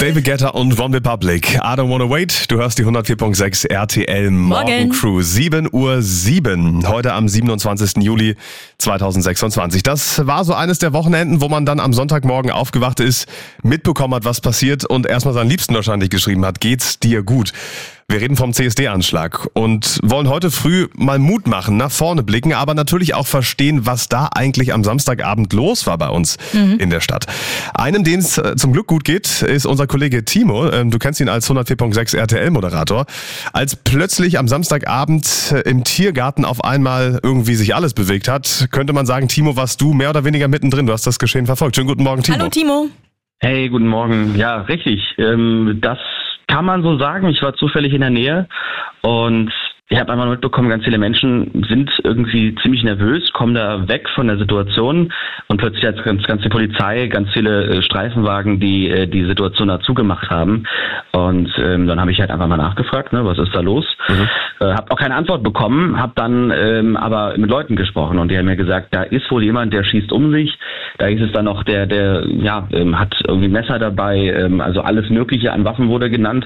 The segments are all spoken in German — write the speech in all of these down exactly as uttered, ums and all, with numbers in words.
David Guetta und One Republic. I don't wanna wait. Du hörst die hundertvier Komma sechs R T L Morgen Crew. sieben Uhr sieben. Heute am siebenundzwanzigsten Juli zweitausendsechsundzwanzig. Das war so eines der Wochenenden, wo man dann am Sonntagmorgen aufgewacht ist, mitbekommen hat, was passiert und erstmal seinen Liebsten wahrscheinlich geschrieben hat. Geht's dir gut? Wir reden vom C S D-Anschlag und wollen heute früh mal Mut machen, nach vorne blicken, aber natürlich auch verstehen, was da eigentlich am Samstagabend los war bei uns mhm. in der Stadt. Einem, dem es zum Glück gut geht, ist unser Kollege Timo. Du kennst ihn als hundertvier Komma sechs R T L-Moderator. Als plötzlich am Samstagabend im Tiergarten auf einmal irgendwie sich alles bewegt hat, könnte man sagen, Timo, warst du mehr oder weniger mittendrin. Du hast das Geschehen verfolgt. Schönen guten Morgen, Timo. Hallo, Timo. Hey, guten Morgen. Ja, richtig. Ähm, das kann man so sagen. Ich war zufällig in der Nähe und ich habe einmal mitbekommen, ganz viele Menschen sind irgendwie ziemlich nervös, kommen da weg von der Situation und plötzlich hat ganz, ganz die Polizei, ganz viele äh, Streifenwagen, die äh, die Situation da zugemacht haben. Und ähm, dann habe ich halt einfach mal nachgefragt, ne, was ist da los? Mhm. Äh, habe auch keine Antwort bekommen, habe dann ähm, aber mit Leuten gesprochen und die haben mir gesagt, da ist wohl jemand, der schießt um sich. Da hieß es dann noch, der, der ja ähm, hat irgendwie Messer dabei, ähm, also alles Mögliche an Waffen wurde genannt.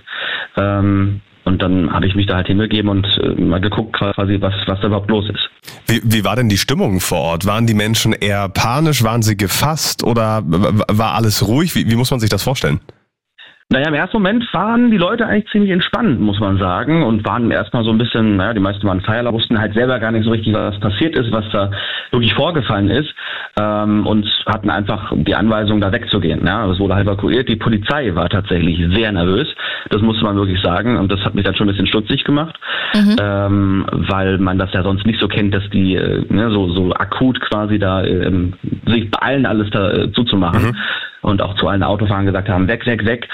Ähm, Und dann habe ich mich da halt hingegeben und äh, mal geguckt, quasi, was, was da überhaupt los ist. Wie, wie war denn die Stimmung vor Ort? Waren die Menschen eher panisch? Waren sie gefasst? Oder war alles ruhig? Wie, wie muss man sich das vorstellen? Naja, im ersten Moment waren die Leute eigentlich ziemlich entspannt, muss man sagen, und waren erstmal so ein bisschen, naja, die meisten waren Feierler, wussten halt selber gar nicht so richtig, was passiert ist, was da wirklich vorgefallen ist, ähm, und hatten einfach die Anweisung, da wegzugehen. Ja, es wurde halt evakuiert. Die Polizei war tatsächlich sehr nervös, das musste man wirklich sagen, und das hat mich dann schon ein bisschen stutzig gemacht, mhm. ähm, weil man das ja sonst nicht so kennt, dass die äh, ne, so, so akut quasi da äh, sich beeilen, alles da äh, zuzumachen. Mhm. Und auch zu allen Autofahrern gesagt haben, weg, weg, weg.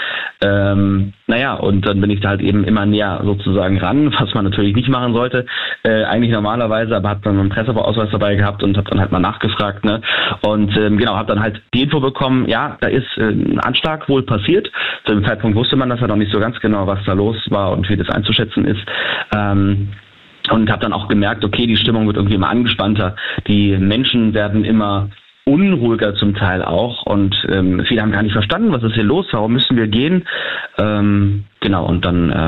Ähm, naja, und dann bin ich da halt eben immer näher sozusagen ran, was man natürlich nicht machen sollte. Äh, eigentlich normalerweise, aber habe dann einen Presseausweis dabei gehabt und habe dann halt mal nachgefragt. Ne? Und ähm, genau, habe dann halt die Info bekommen, ja, da ist äh, ein Anschlag wohl passiert. Zu dem Zeitpunkt wusste man das ja noch nicht so ganz genau, was da los war und wie das einzuschätzen ist. Ähm, und habe dann auch gemerkt, okay, die Stimmung wird irgendwie immer angespannter. Die Menschen werden immer unruhiger zum Teil auch und ähm, viele haben gar nicht verstanden, was ist hier los, warum müssen wir gehen, ähm, genau, und dann äh,